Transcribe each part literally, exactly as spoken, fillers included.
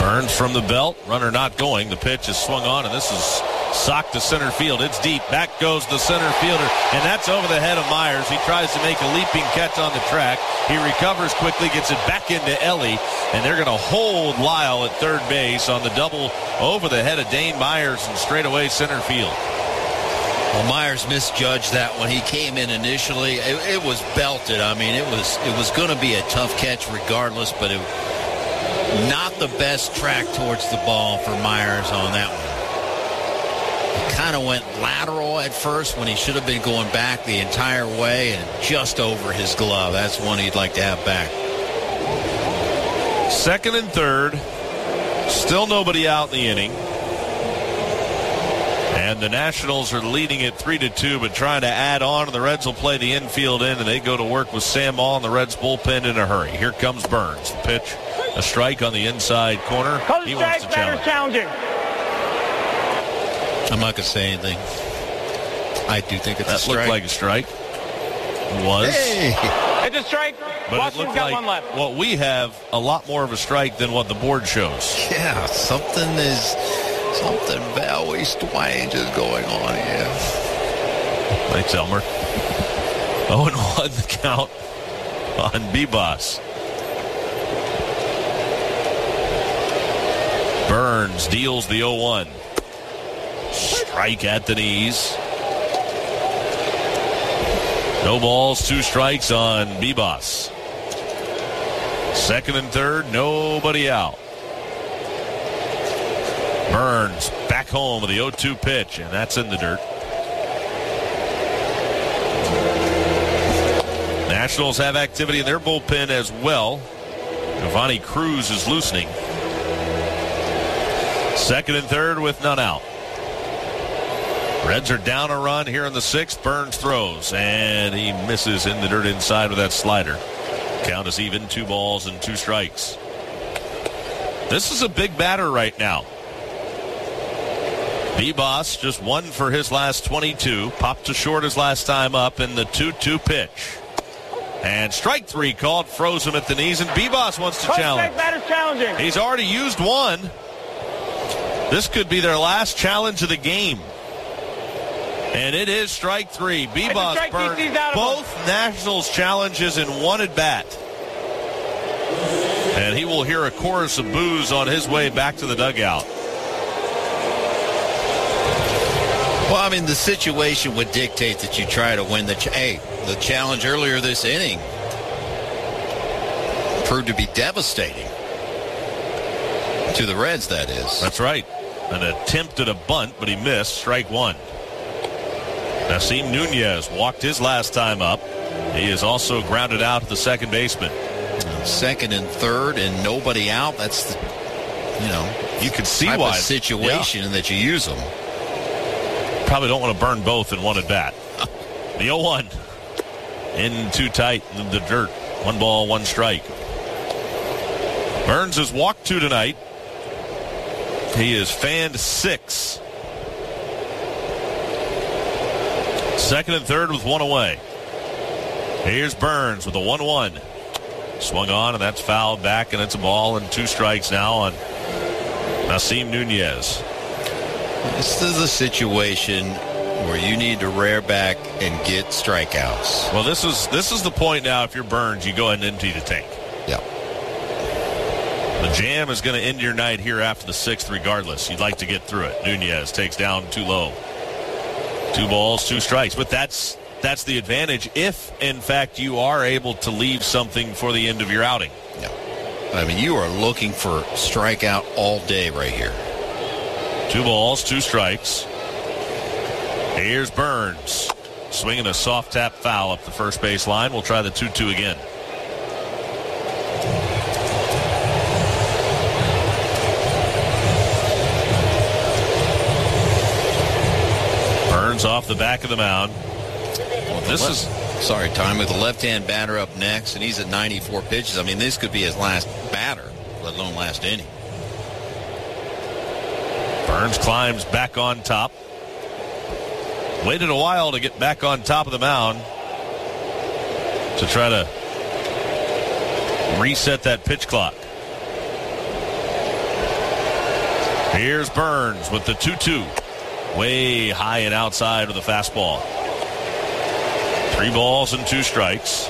Burns from the belt. Runner not going. The pitch is swung on, and this is socked to center field. It's deep. Back goes the center fielder, and that's over the head of Myers. He tries to make a leaping catch on the track. He recovers quickly, gets it back into Ellie, and they're going to hold Lyle at third base on the double over the head of Dane Myers and straight away center field. Well, Myers misjudged that when he came in initially. It, it was belted. I mean, it was it was going to be a tough catch regardless, but it not the best track towards the ball for Myers on that one. He kind of went lateral at first when he should have been going back the entire way and just over his glove. That's one he'd like to have back. Second and third. Still nobody out in the inning. And the Nationals are leading it three to two, but trying to add on, and the Reds will play the infield in, and they go to work with Sam Maul and the Reds bullpen in a hurry. Here comes Burns. The pitch, a strike on the inside corner. He wants to challenge. challenging. I'm not going to say anything. I do think it's that a strike. That looked like a strike. It was. Hey. It's a strike. But Washington's it looked got like one left. What we have, a lot more of a strike than what the board shows. Yeah, something is... Something very strange is going on here. Thanks, Elmer. oh and one the count on Bebas. Burns deals the oh one. Strike at the knees. No balls, two strikes on Bebas. Second and third, nobody out. Burns back home with the oh two pitch, and that's in the dirt. Nationals have activity in their bullpen as well. Giovanni Cruz is loosening. Second and third with none out. Reds are down a run here in the sixth. Burns throws, and he misses in the dirt inside with that slider. Count is even, two balls and two strikes. This is a big batter right now. Bebas just one for his last twenty-two. Popped to short his last time up in the two two pitch. And strike three called, froze him at the knees, and Bebas wants to Coach challenge. Batter's challenging. He's already used one. This could be their last challenge of the game. And it is strike three. Bebas strike, burned both Nationals challenges in one at bat. And he will hear a chorus of boos on his way back to the dugout. Well, I mean, the situation would dictate that you try to win the ch- hey, the challenge earlier this inning proved to be devastating to the Reds, that is. That's right. An attempt at a bunt, but he missed. Strike one. Nasim Nunez walked his last time up. He is also grounded out at the second baseman. Second and third and nobody out. That's, the, you know, you can see type why. Of situation yeah. that you use them. Probably don't want to burn both in one at bat. The oh one. In too tight in the dirt. One ball, one strike. Burns has walked two tonight. He is fanned six. Second and third with one away. Here's Burns with a one one. Swung on, and that's fouled back, and it's a ball and two strikes now on Nasim Nunez. This is a situation where you need to rear back and get strikeouts. Well, this is this is the point now. If you're Burns, you go ahead and empty the tank. Yeah. The jam is going to end your night here after the sixth regardless. You'd like to get through it. Nunez takes down too low. Two balls, two strikes. But that's that's the advantage if, in fact, you are able to leave something for the end of your outing. Yeah. I mean, you are looking for strikeout all day right here. Two balls, two strikes. Here's Burns. Swinging a soft tap foul up the first base line. We'll try the two two again. Burns off the back of the mound. Well, this left, is... Sorry, Tom, with the left-hand batter up next, and he's at ninety-four pitches. I mean, this could be his last batter, let alone last inning. Burns climbs back on top. Waited a while to get back on top of the mound to try to reset that pitch clock. Here's Burns with the two two. Way high and outside with the fastball. Three balls and two strikes.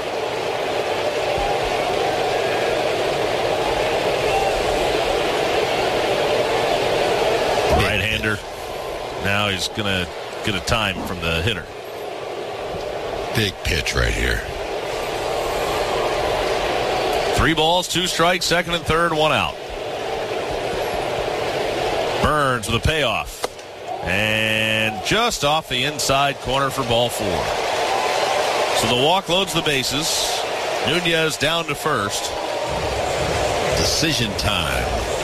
Right-hander. Now he's going to get a time from the hitter. Big pitch right here. Three balls, two strikes, second and third, one out. Burns with a payoff. And just off the inside corner for ball four. So the walk loads the bases. Nunez down to first. Decision time.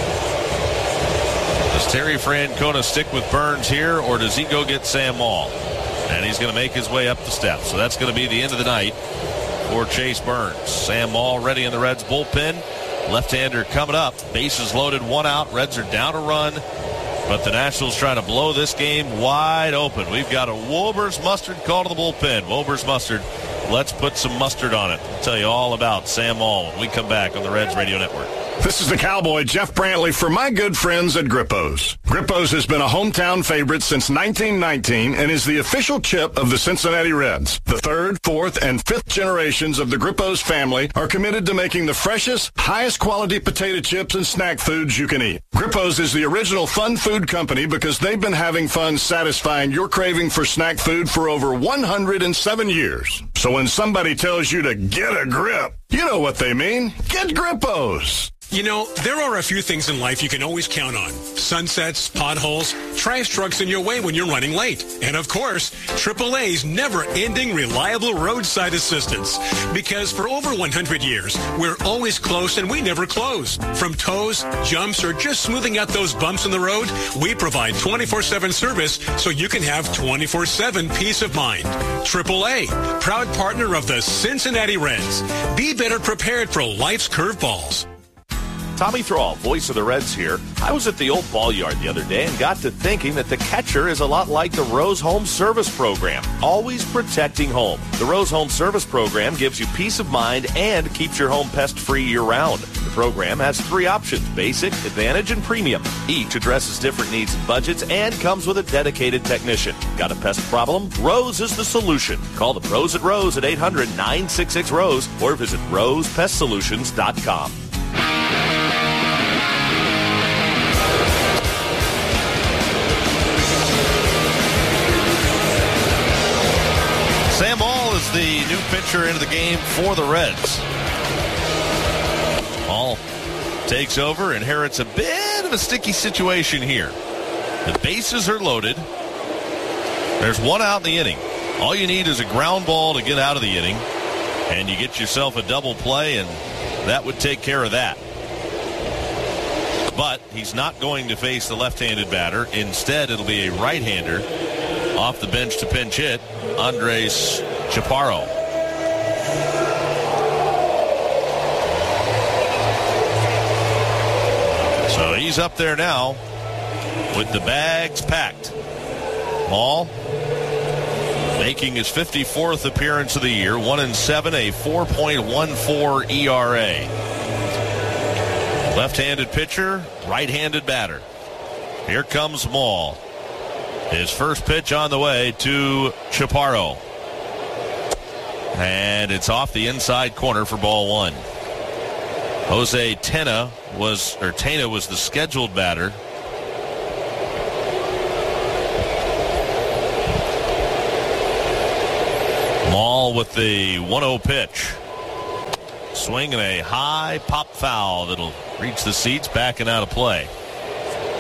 Does Terry Francona stick with Burns here, or does he go get Sam Maul? And he's going to make his way up the steps. So that's going to be the end of the night for Chase Burns. Sam Maul ready in the Reds bullpen. Left-hander coming up. Bases loaded, one out. Reds are down a run. But the Nationals trying to blow this game wide open. We've got a Wober's Mustard call to the bullpen. Wober's Mustard. Let's put some mustard on it. I'll tell you all about Sam Maul when we come back on the Reds Radio Network. This is the Cowboy, Jeff Brantley, for my good friends at Grippo's. Grippo's has been a hometown favorite since nineteen nineteen and is the official chip of the Cincinnati Reds. The third, fourth, and fifth generations of the Grippo's family are committed to making the freshest, highest quality potato chips and snack foods you can eat. Grippo's is the original fun food company because they've been having fun satisfying your craving for snack food for over one hundred seven years. So when somebody tells you to get a grip, you know what they mean. Get Grippo's. You know, there are a few things in life you can always count on. Sunsets, potholes, trash trucks in your way when you're running late. And of course, triple A's never-ending reliable roadside assistance. Because for over one hundred years, we're always close and we never close. From tows, jumps, or just smoothing out those bumps in the road, we provide twenty-four seven service so you can have twenty-four seven peace of mind. triple A, proud partner of the Cincinnati Reds. Be better prepared for life's curveballs. Tommy Thrall, voice of the Reds here. I was at the old ball yard the other day and got to thinking that the catcher is a lot like the Rose Home Service Program, always protecting home. The Rose Home Service Program gives you peace of mind and keeps your home pest-free year-round. The program has three options, Basic, Advantage, and Premium. Each addresses different needs and budgets and comes with a dedicated technician. Got a pest problem? Rose is the solution. Call the pros at Rose at eight hundred, nine six six, R O S E or visit rose pest solutions dot com. Sam Maul is the new pitcher into the game for the Reds. Maul takes over, inherits a bit of a sticky situation here. The bases are loaded. There's one out in the inning. All you need is a ground ball to get out of the inning, and you get yourself a double play, and that would take care of that. But he's not going to face the left-handed batter. Instead, it'll be a right-hander off the bench to pinch hit, Andres Chaparro. So he's up there now with the bags packed. Maul making his fifty-fourth appearance of the year, one and seven, a four point one four E R A. Left-handed pitcher, right-handed batter. Here comes Maul. His first pitch on the way to Chaparro. And it's off the inside corner for ball one. Jose Tena was, or Tena was the scheduled batter. Maul with the one oh pitch. Swing and a high pop foul that'll reach the seats, backing out of play.